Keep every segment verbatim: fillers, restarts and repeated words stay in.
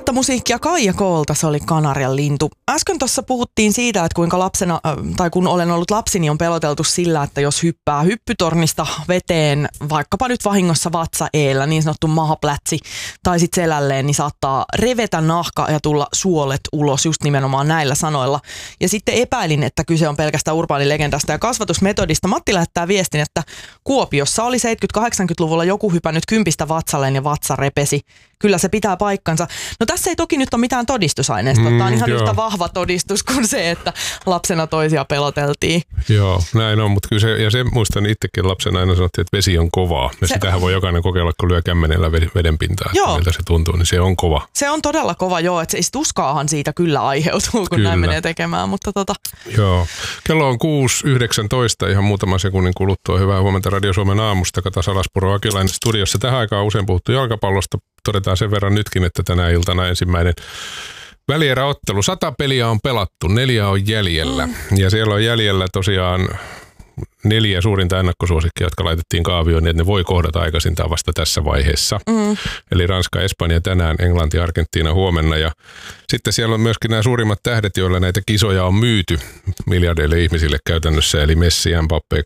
Tuoretta musiikkia Kaija Koolta, se oli Kanarian lintu. Äsken tuossa puhuttiin siitä, että kuinka lapsena, tai kun olen ollut lapsi, niin on peloteltu sillä, että jos hyppää hyppytornista veteen, vaikkapa nyt vahingossa vatsa eellä, niin sanottu mahaplätsi, tai sitten selälleen, niin saattaa revetä nahka ja tulla suolet ulos just nimenomaan näillä sanoilla. Ja sitten epäilin, että kyse on pelkästään urbaanilegendasta ja kasvatusmetodista. Matti lähettää viestin, että Kuopiossa oli seitsemänkymmentä-kahdeksankymmentäluvulla joku hypännyt kympistä vatsalleen ja vatsa repesi. Kyllä se pitää paikkansa. No tässä ei toki nyt ole mitään todistusaineista. Mm, Tämä on ihan joo. yhtä vahva todistus kuin se, että lapsena toisia peloteltiin. Joo, näin on, mutta kyllä se, ja se muistan itsekin lapsena aina sanottiin, että vesi on kovaa. Ja se, sitähän voi jokainen kokeilla, kun lyö kämmenellä vedenpintaa, että miltä se tuntuu, niin se on kova. Se on todella kova, joo, että se tuskaahan siitä kyllä aiheutuu, kun kyllä. näin menee tekemään, mutta tota. Joo, kello on kuusi yhdeksäntoista, ihan muutaman sekunnin kuluttua. Hyvää huomenta Radio Suomen aamusta, Kata Salaspuro Akilainen studiossa. Tähän aikaan on usein puhuttu jalkapallosta. Todetaan sen verran nytkin, että tänä iltana ensimmäinen välieräottelu. Sata peliä on pelattu, neljä on jäljellä. Mm. Ja siellä on jäljellä tosiaan neljä suurinta ennakkosuosikkia, jotka laitettiin kaavioon, niin että ne voi kohdata aikaisintaan vasta tässä vaiheessa. Mm. Eli Ranska, Espanja tänään, Englanti, Argentiina huomenna. Ja sitten siellä on myöskin nämä suurimmat tähdet, joilla näitä kisoja on myyty miljardeille ihmisille käytännössä. Eli Messi, Mbappé,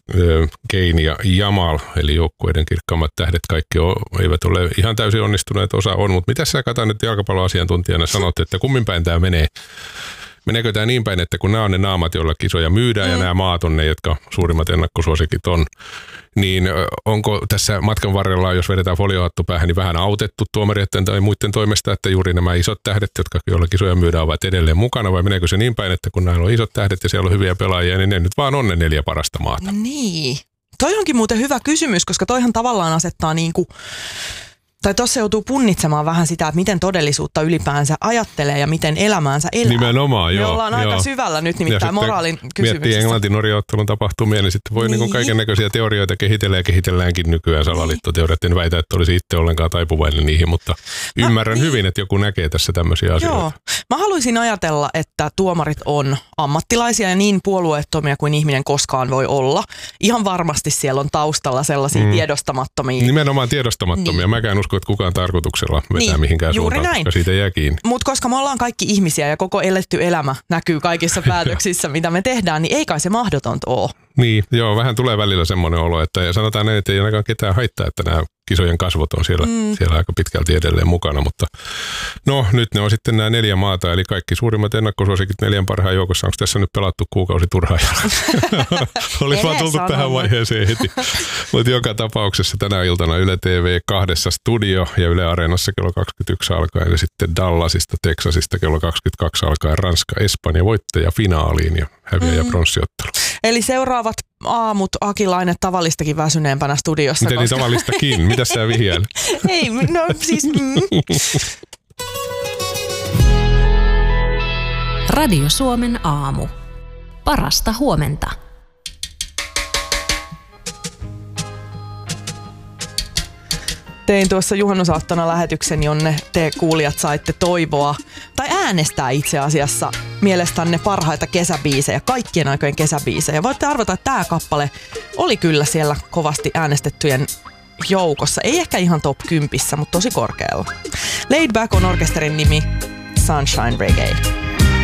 Kane ja Jamal, eli joukkueiden kirkkaammat tähdet, kaikki on, eivät ole ihan täysin onnistuneet, osa on, mutta mitä sä Kata nyt jalkapalloasiantuntijana sanot, että kummin päin tämä menee? Meneekö tämä niin päin, että kun nämä on ne naamat, joilla kisoja myydään mm. ja nämä maat on ne, jotka suurimmat ennakkosuosikit on, niin onko tässä matkan varrella, jos vedetään foliohattu päähän, niin vähän autettu tuomarien tai muiden toimesta, että juuri nämä isot tähdet, jotka joilla kisoja myydään, ovat edelleen mukana, vai meneekö se niin päin, että kun näillä on isot tähdet ja siellä on hyviä pelaajia, niin ne nyt vaan on ne neljä parasta maata? Niin. Toi onkin muuten hyvä kysymys, koska toihan tavallaan asettaa niin kuin tai tuossa joutuu punnitsemaan vähän sitä, että miten todellisuutta ylipäänsä ajattelee ja miten elämäänsä elää. Nimenomaan, Me joo. Me ollaan joo. aika syvällä nyt nimittäin moraalin kysymyksessä. Miettii Englanti-Norja-ottelun tapahtumia, niin sitten voi niin. Niin kaiken näköisiä teorioita kehitellä ja kehitelläänkin nykyään salaliittoteoriat. En väitä, että olisi itse ollenkaan taipuvainen niihin, mutta Mä, ymmärrän niin. hyvin, että joku näkee tässä tämmöisiä asioita. Joo. Mä haluaisin ajatella, että tuomarit on ammattilaisia ja niin puolueettomia kuin ihminen koskaan voi olla. Ihan varmasti siellä on taustalla sellaisia mm. tiedostamattomia. Nimenomaan tiedostamattomia. Niin. Mäkään usko, että kukaan tarkoituksella vetää niin, mihinkään suuntaan, koska siitä jää kiinni. Mutta koska me ollaan kaikki ihmisiä ja koko eletty elämä näkyy kaikissa päätöksissä, mitä me tehdään, niin ei kai se mahdotonta ole. Niin, joo, vähän tulee välillä semmoinen olo, että ja sanotaan näin, että ei ainakaan ketään haittaa, että nämä kisojen kasvot on siellä, mm. siellä aika pitkälti edelleen mukana, mutta no nyt ne on sitten nämä neljä maata, eli kaikki suurimmat ennakkosuosikit neljän parhaan joukossa. Onko tässä nyt pelattu kuukausi turhaa jalkaa? Olisi vaan tultu tähän vaiheeseen heti. Mutta joka tapauksessa tänä iltana Yle T V kahdessa studio ja Yle Areenassa kello kaksikymmentäyksi alkaen ja sitten Dallasista, Texasista kello kaksikymmentäkaksi alkaen Ranska, Espanja voittaja finaaliin ja häviäjä mm. pronssiottelu. Eli seuraavat aamut Akilainen tavallistakin väsyneempänä studiossa. Miten koska... niin tavallistakin? Mitä sä vihjailet? Ei, no siis... Mm. Radio Suomen aamu. Parasta huomenta. Tein tuossa juhannusaattona lähetyksen, jonne te kuulijat saitte toivoa tai äänestää itse asiassa mielestänne parhaita kesäbiisejä, kaikkien aikojen kesäbiisejä. Voitte arvata, että tämä kappale oli kyllä siellä kovasti äänestettyjen joukossa. Ei ehkä ihan top kympissä, mutta tosi korkealla. Laid Back on orkesterin nimi, Sunshine Reggae.